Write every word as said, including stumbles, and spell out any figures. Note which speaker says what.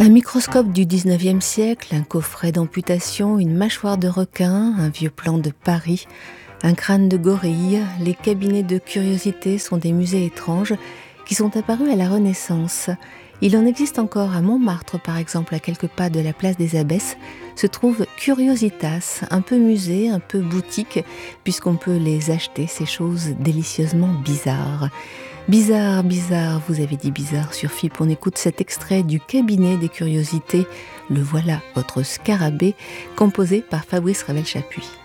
Speaker 1: Un microscope du dix-neuvième siècle, un coffret d'amputation, une mâchoire de requin, un vieux plan de Paris, un crâne de gorille, les cabinets de curiosités sont des musées étranges qui sont apparus à la Renaissance. Il en existe encore à Montmartre, par exemple, à quelques pas de la place des Abbesses, se trouve Curiositas, un peu musée, un peu boutique, puisqu'on peut les acheter, ces choses délicieusement bizarres. Bizarre, bizarre, vous avez dit bizarre sur F I P. On écoute cet extrait du cabinet des curiosités, le voilà, votre scarabée, composé par Fabrice Ravel-Chapuis.